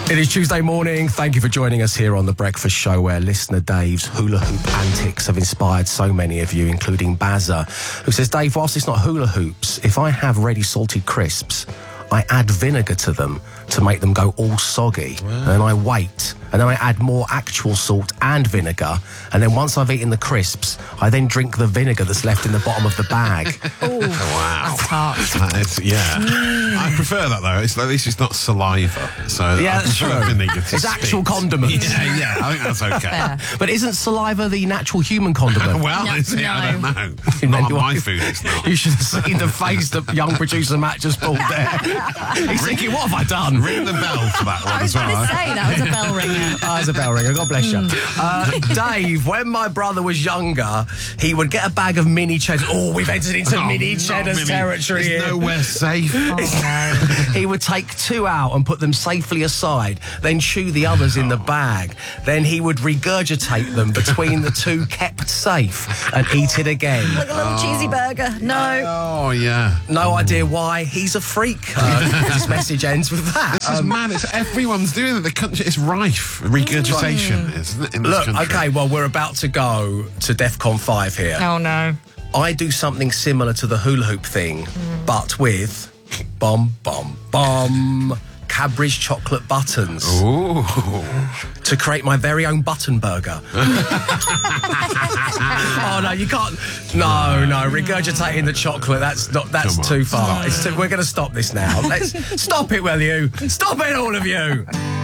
It is Tuesday morning. Thank you for joining us here on The Breakfast Show, where listener Dave's hula hoop antics have inspired so many of you, including Bazza, who says, Dave, whilst it's not hula hoops, if I have ready salted crisps, I add vinegar to them to make them go all soggy. Wow. And then I wait. And then I add more actual salt and vinegar. And then once I've eaten the crisps, I then drink the vinegar that's left in the bottom of the bag. Oh, wow. That's harsh. I prefer that, though. At least it's not saliva. So yeah, that's true. Vinegar it's actual condiment. Yeah, I think that's okay. Fair. But isn't saliva the natural human condiment? Well, No, is it? no. I don't know. Not on my food, it's not. You should have seen the face that young producer Matt just pulled there. He's thinking, what have I done? Ring the bell for that one I was as well. going to say, that was a bell ringer. Oh, it's a bell ringer. God bless you. Dave, when my brother was younger, he would get a bag of mini cheddar. Oh, we've entered into mini cheddars territory here. There's nowhere safe. He would take 2 out and put them safely aside, then chew the others in the bag. Then he would regurgitate them between the 2 kept safe and eat it again. Like a little cheesy burger. No. Oh, yeah. No idea why. He's a freak. This message ends with that. This is mad. Everyone's doing it. The country is rife. Regurgitation, isn't it? In this Look, country. okay, well, we're about to go to DEFCON 5 here. Oh, no. I do something similar to the hula hoop thing, but with Cadbury's chocolate buttons. Ooh. To create my very own button burger. Oh no, you can't. No, regurgitating the chocolate. That's too far. We're going to stop this now. Let's stop it, will you? Stop it, all of you.